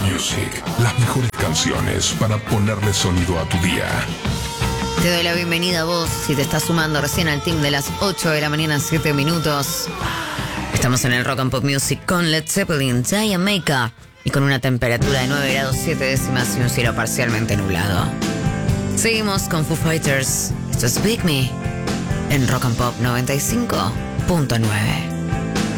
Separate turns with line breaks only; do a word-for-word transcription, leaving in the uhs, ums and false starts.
Music. Las mejores canciones para ponerle sonido a tu día.
Te doy la bienvenida a vos si te estás sumando recién al team de las ocho de la mañana, siete minutos. Estamos en el Rock and Pop Music con Led Zeppelin, Jamaica, y con una temperatura de nueve grados siete décimas y un cielo parcialmente nublado. Seguimos con Foo Fighters. Esto es Big Me en Rock and Pop noventa y cinco punto nueve.